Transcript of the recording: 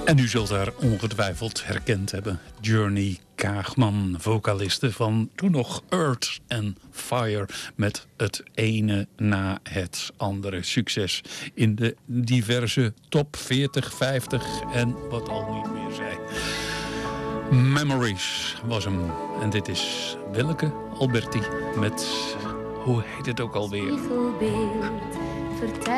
En u zult haar ongetwijfeld herkend hebben. Journey Kaagman, vocaliste van toen nog Earth and Fire. Met het ene na het andere succes in de diverse top 40, 50 en wat al niet meer zij. Memories was hem. En dit is Willeke Alberti met, hoe heet het ook alweer?